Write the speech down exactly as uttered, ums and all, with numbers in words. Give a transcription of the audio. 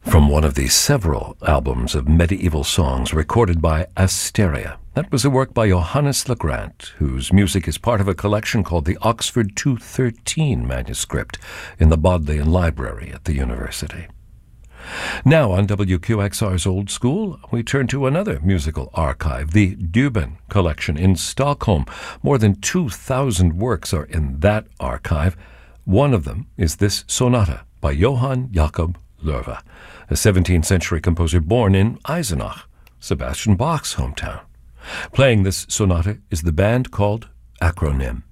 From one of the several albums of medieval songs recorded by Asteria. That was a work by Johannes Legrand, whose music is part of a collection called the Oxford two thirteen manuscript in the Bodleian Library at the university. Now on W Q X R's Old School, we turn to another musical archive, the Dubin Collection in Stockholm. More than two thousand works are in that archive. One of them is this sonata by Johann Jakob Lerva, a seventeenth century composer born in Eisenach, Sebastian Bach's hometown. Playing this sonata is the band called Acronym.